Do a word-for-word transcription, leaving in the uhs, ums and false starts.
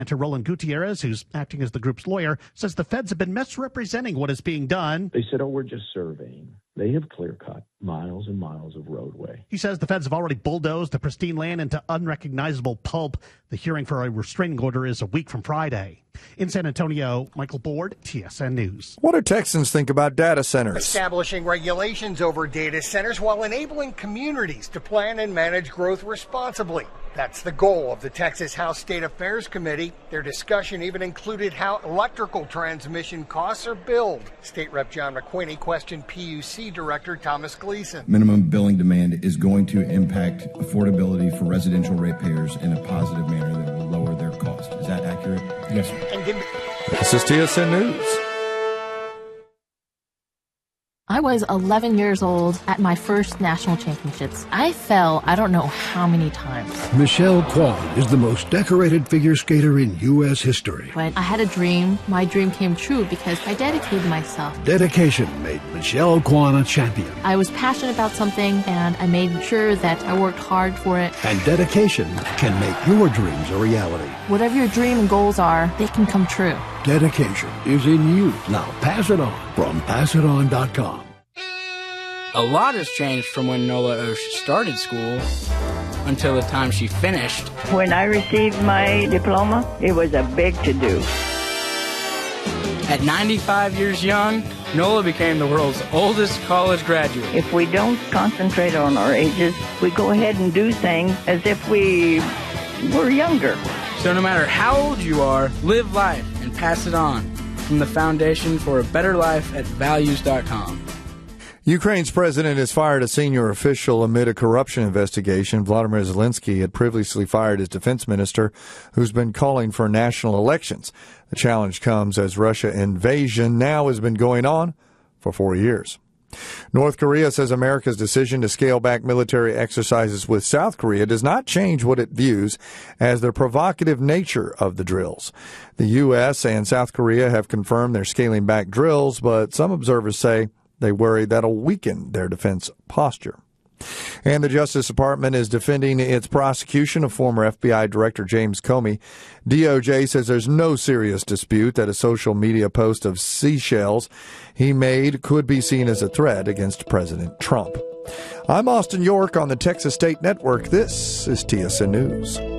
Senator Roland Gutierrez, who's acting as the group's lawyer, says the feds have been misrepresenting what is being done. They said, oh, we're just surveying. They have clear-cut miles and miles of roadway. He says the feds have already bulldozed the pristine land into unrecognizable pulp. The hearing for a restraining order is a week from Friday. In San Antonio, Michael Board, T S N News. What do Texans think about data centers? Establishing regulations over data centers while enabling communities to plan and manage growth responsibly. That's the goal of the Texas House State Affairs Committee. Their discussion even included how electrical transmission costs are billed. State Representative John McQueeney questioned P U C Director Thomas Gleason. Minimum billing demand is going to impact affordability for residential ratepayers in a positive manner that will lower their cost. Is that accurate? Yes. And give me- This is T S N News. I was eleven years old at my first national championships. I fell I don't know how many times. Michelle Kwan is the most decorated figure skater in U S history. But I had a dream. My dream came true because I dedicated myself. Dedication made Michelle Kwan a champion. I was passionate about something, and I made sure that I worked hard for it. And dedication can make your dreams a reality. Whatever your dream and goals are, they can come true. Dedication is in you. Now pass it on from pass it on dot com. A lot has changed from when Nola Osh started school until the time she finished. When I received my diploma, it was a big to-do. At ninety-five years young, Nola became the world's oldest college graduate. If we don't concentrate on our ages, we go ahead and do things as if we were younger. So no matter how old you are, live life and pass it on. From the Foundation for a Better Life at values dot com. Ukraine's president has fired a senior official amid a corruption investigation. Vladimir Zelensky had previously fired his defense minister, who's been calling for national elections. The challenge comes as Russia's invasion now has been going on for four years. North Korea says America's decision to scale back military exercises with South Korea does not change what it views as the provocative nature of the drills. The U S and South Korea have confirmed they're scaling back drills, but some observers say they worry that'll weaken their defense posture. And the Justice Department is defending its prosecution of former F B I Director James Comey. D O J says there's no serious dispute that a social media post of seashells he made could be seen as a threat against President Trump. I'm Austin York on the Texas State Network. This is T S N News.